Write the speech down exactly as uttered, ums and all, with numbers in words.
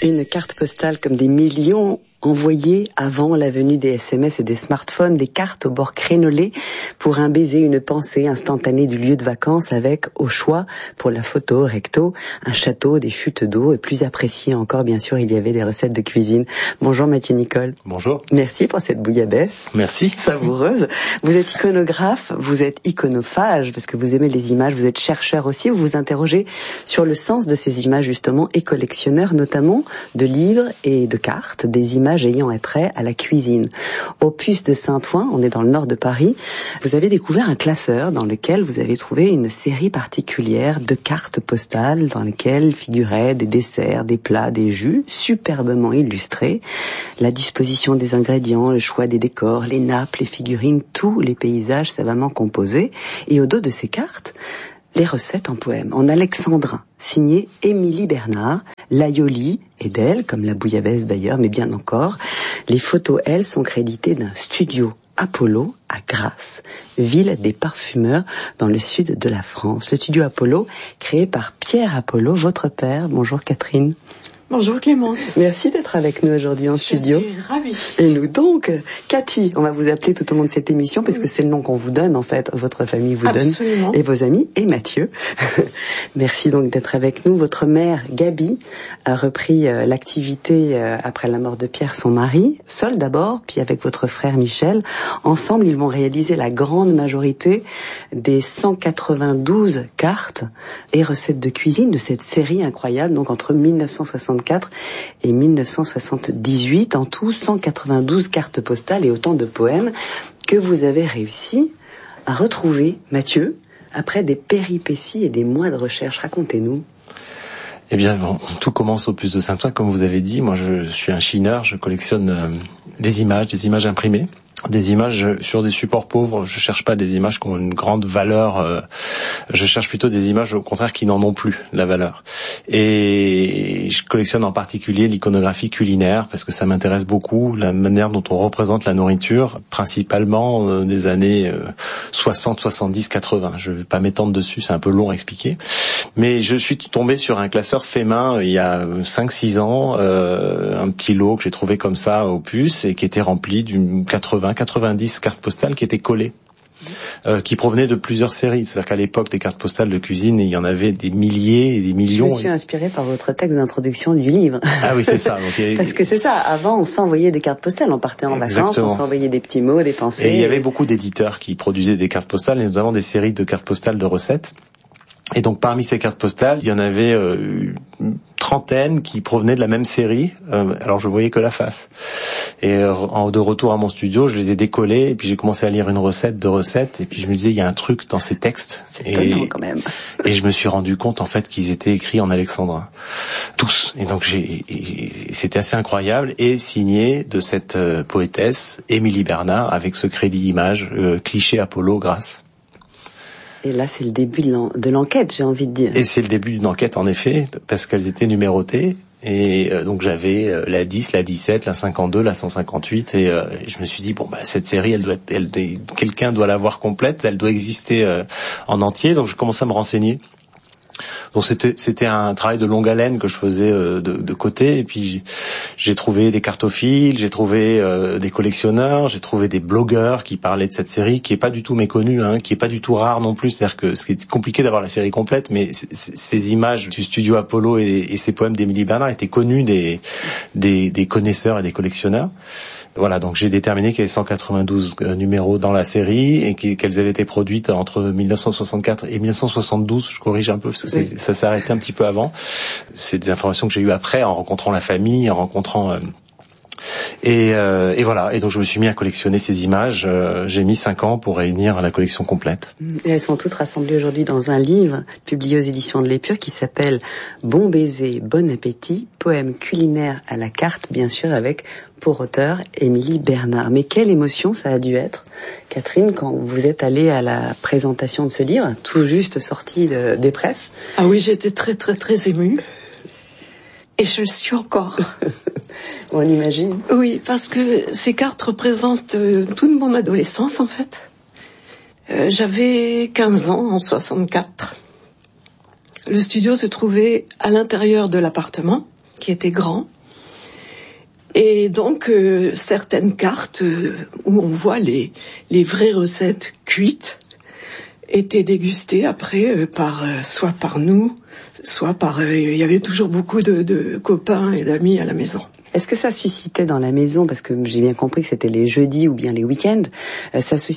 Une carte postale comme des millions envoyées avant la venue des S M S et des smartphones, des cartes au bord crénelé pour un baiser, une pensée instantanée du lieu de vacances avec, au choix, pour la photo, recto, un château, des chutes d'eau et plus apprécié encore, bien sûr, il y avait des recettes de cuisine. Bonjour Mathieu Nicole. Bonjour. Merci pour cette bouillabaisse. Merci. Savoureuse. Vous êtes iconographe, vous êtes iconophage parce que vous aimez les images, vous êtes chercheur aussi, vous vous interrogez sur le sens de ces images justement et collectionneur notamment de livres et de cartes, des images ayant attrait à la cuisine. Au Puce de Saint-Ouen, on est dans le nord de Paris, vous avez découvert un classeur dans lequel vous avez trouvé une série particulière de cartes postales dans lesquelles figuraient des desserts, des plats, des jus, superbement illustrés, la disposition des ingrédients, le choix des décors, les nappes, les figurines, tous les paysages savamment composés. Et au dos de ces cartes, les recettes en poème, en alexandrin, signé Émilie Bernard, l'aïoli et d'elle, comme la bouillabaisse d'ailleurs, mais bien encore. Les photos, elles, sont créditées d'un studio Apollo à Grasse, ville des parfumeurs dans le sud de la France. Le studio Apollo, créé par Pierre Apollo, votre père. Bonjour Catherine. Bonjour Clémence. Merci d'être avec nous aujourd'hui en Je studio. Je suis ravie. Et nous donc, Cathy, on va vous appeler tout au long de cette émission parce que c'est le nom qu'on vous donne en fait, votre famille vous Absolument. donne, et vos amis, et Mathieu. Merci donc d'être avec nous. Votre mère, Gabi, a repris euh, l'activité euh, après la mort de Pierre, son mari, seul d'abord, puis avec votre frère Michel. Ensemble, ils vont réaliser la grande majorité des cent quatre-vingt-douze cartes et recettes de cuisine de cette série incroyable, donc entre mille neuf cent soixante-quatre et mille neuf cent soixante-dix-huit, en tout cent quatre-vingt-douze cartes postales et autant de poèmes que vous avez réussi à retrouver, Mathieu, après des péripéties et des mois de recherche. Racontez-nous. Eh bien, bon, tout commence au Puce de Saint-Ouen, comme vous avez dit. Moi, je, je suis un chineur, je collectionne euh, les images, des images imprimées. Des images sur des supports pauvres. Je cherche pas des images qui ont une grande valeur. Euh, je cherche plutôt des images, au contraire, qui n'en ont plus la valeur. Et je collectionne en particulier l'iconographie culinaire parce que ça m'intéresse beaucoup, la manière dont on représente la nourriture, principalement euh, des années euh, soixante, soixante-dix, quatre-vingts. Je vais pas m'étendre dessus, c'est un peu long à expliquer. Mais je suis tombé sur un classeur fait main euh, il y a cinq six ans, euh, un petit lot que j'ai trouvé comme ça au Puce et qui était rempli d'une quatre-vingts, quatre-vingt-dix cartes postales qui étaient collées, euh, qui provenaient de plusieurs séries. C'est-à-dire qu'à l'époque, des cartes postales de cuisine, il y en avait des milliers et des millions. Je me suis inspirée par votre texte d'introduction du livre. Ah oui, c'est ça. Donc, il y a... Parce que c'est ça, avant on s'envoyait des cartes postales, on partait en Exactement. vacances, on s'envoyait des petits mots, des pensées. Et il y avait beaucoup d'éditeurs qui produisaient des cartes postales, et notamment des séries de cartes postales de recettes. Et donc parmi ces cartes postales, il y en avait euh, une trentaine qui provenaient de la même série. Euh, alors je voyais que la face. Et euh, en de retour à mon studio, je les ai décollées et puis j'ai commencé à lire une recette, deux recettes, et puis je me disais il y a un truc dans ces textes. C'est étonnant quand même. Et je me suis rendu compte en fait qu'ils étaient écrits en alexandrin, tous. Et donc j'ai, et c'était assez incroyable et signé de cette euh, poétesse Émilie Bernard avec ce crédit image euh, cliché Apollo Grasse. Et là, c'est le début de l'enquête, j'ai envie de dire. Et c'est le début d'une enquête, en effet, parce qu'elles étaient numérotées. Et euh, donc j'avais euh, la dix, la dix-sept, la cinquante-deux, la cent cinquante-huit. Et euh, je me suis dit, bon, bah cette série, elle doit être, elle, quelqu'un doit l'avoir complète, elle doit exister euh, en entier. Donc je commençais à me renseigner. Donc c'était c'était un travail de longue haleine que je faisais euh, de, de côté, et puis j'ai, j'ai trouvé des cartophiles, j'ai trouvé euh, des collectionneurs, j'ai trouvé des blogueurs qui parlaient de cette série, qui est pas du tout méconnue, hein, qui est pas du tout rare non plus. C'est-à-dire que c'est compliqué d'avoir la série complète, mais c- c- ces images du studio Apollo et, et ces poèmes d'Émilie Bernard étaient connus des, des des connaisseurs et des collectionneurs. Voilà, donc j'ai déterminé qu'il y avait cent quatre-vingt-douze euh, numéros dans la série et qu'elles avaient été produites entre mille neuf cent soixante-quatre et mille neuf cent soixante-douze. Je corrige un peu parce que c'est, oui. Ça s'est arrêté un petit peu avant. C'est des informations que j'ai eues après en rencontrant la famille, en rencontrant... Euh, et, euh, et voilà, et donc je me suis mis à collectionner ces images. Euh, j'ai mis cinq ans pour réunir la collection complète. Et elles sont toutes rassemblées aujourd'hui dans un livre publié aux éditions de l'Épure qui s'appelle Bon baiser, bon appétit, poème culinaire à la carte, bien sûr avec pour auteur Émilie Bernard. Mais quelle émotion ça a dû être, Catherine, quand vous êtes allée à la présentation de ce livre, tout juste sorti de, des presses. Ah oui, j'étais très très très émue. Et je le suis encore. On l'imagine. Oui, parce que ces cartes représentent euh, toute mon adolescence, en fait. Euh, j'avais quinze ans en soixante-quatre. Le studio se trouvait à l'intérieur de l'appartement, qui était grand. Et donc euh, certaines cartes euh, où on voit les les vraies recettes cuites étaient dégustées après euh, par euh, soit par nous, soit par euh, il y avait toujours beaucoup de, de copains et d'amis à la maison. Est-ce que ça suscitait dans la maison, parce que j'ai bien compris que c'était les jeudis ou bien les week-ends, ça